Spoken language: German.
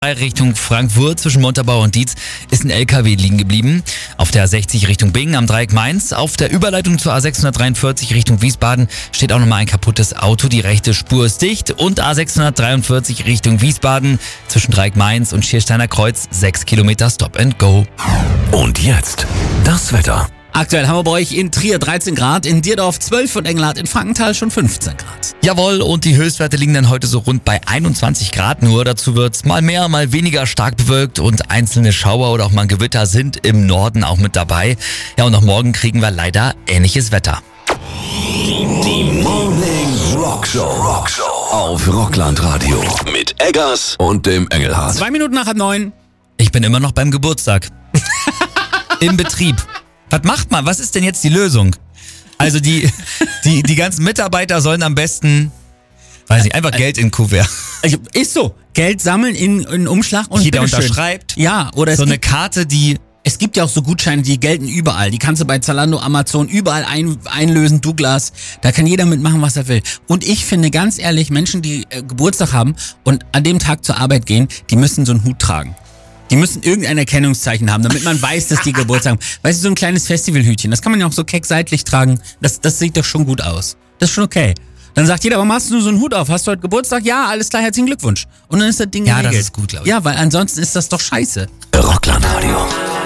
Richtung Frankfurt zwischen Montabaur und Dietz ist ein LKW liegen geblieben. Auf der A60 Richtung Bingen am Dreieck Mainz. Auf der Überleitung zur A643 Richtung Wiesbaden steht auch nochmal ein kaputtes Auto. Die rechte Spur ist dicht. Und A643 Richtung Wiesbaden zwischen Dreieck Mainz und Schiersteiner Kreuz 6 Kilometer Stop and Go. Und jetzt das Wetter. Aktuell haben wir bei euch in Trier 13 Grad, in Dierdorf 12 und Engelhardt in Frankenthal schon 15 Grad. Jawohl, und die Höchstwerte liegen dann heute so rund bei 21 Grad nur. Dazu wird's mal mehr, mal weniger stark bewölkt und einzelne Schauer oder auch mal ein Gewitter sind im Norden auch mit dabei. Ja, und auch morgen kriegen wir leider ähnliches Wetter. Die Morning Rockshow auf Rockland-Radio mit Eggers und dem Engelhardt. 2 Minuten nach 9. Ich bin immer noch beim Geburtstag. Im Betrieb. Was macht man? Was ist denn jetzt die Lösung? Also die ganzen Mitarbeiter sollen am besten, weiß nicht, einfach Geld in Kuvert. Ist so. Geld sammeln in Umschlag und Jeder bitteschön. unterschreibt. Ja, oder So eine Karte, die... Es gibt ja auch so Gutscheine, die gelten überall. Die kannst du bei Zalando, Amazon überall einlösen, Douglas. Da kann jeder mitmachen, was er will. Und ich finde ganz ehrlich, Menschen, die Geburtstag haben und an dem Tag zur Arbeit gehen, die müssen so einen Hut tragen. Die müssen irgendein Erkennungszeichen haben, damit man weiß, dass die Geburtstag haben. Weißt du, so ein kleines Festivalhütchen, das kann man ja auch so keck seitlich tragen. Das sieht doch schon gut aus. Das ist schon okay. Dann sagt jeder, warum hast du so einen Hut auf? Hast du heute Geburtstag? Ja, alles klar, herzlichen Glückwunsch. Und dann ist das Ding Ja, das geregelt. ist gut, glaube ich. Ja, weil ansonsten ist das doch scheiße. Rockland-Radio.